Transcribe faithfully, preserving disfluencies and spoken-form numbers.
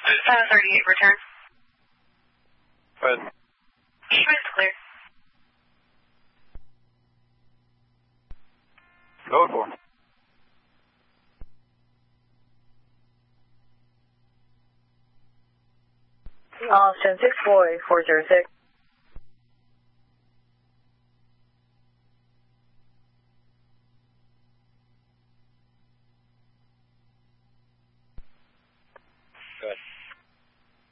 seven thirty-eight, return. Go ahead. Eva's clear. Go for it. Austin, six four eight four zero six.